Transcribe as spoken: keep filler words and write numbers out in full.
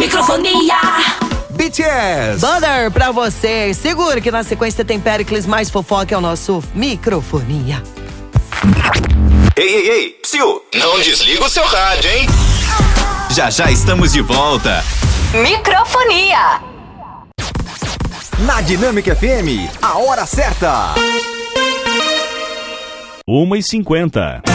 Microfonia. B T S. Butter pra você. Segura que na sequência tem Pericles mais fofoca, é o nosso Microfonia. Ei, ei, ei, psiu, não desliga o seu rádio, hein? Já já estamos de volta. Microfonia. Na Dinâmica F M, a hora certa. uma e cinquenta.